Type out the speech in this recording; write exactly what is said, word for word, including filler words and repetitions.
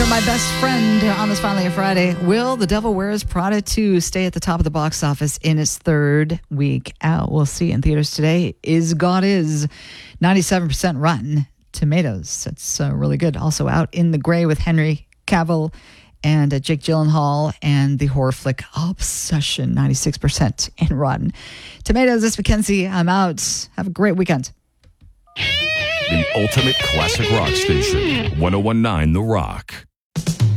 You're My Best Friend on this Finally a Friday. Will The Devil Wears Prada two stay at the top of the box office in its third week out? We'll see. In theaters today is God Is, ninety-seven percent Rotten Tomatoes. That's uh, really good. Also out In the Gray with Henry Cavill and uh, Jake Gyllenhaal, and the horror flick Obsession, ninety-six percent in Rotten Tomatoes. This is Mackenzie. I'm out. Have a great weekend. The ultimate classic rock station, one oh one point nine The Rock.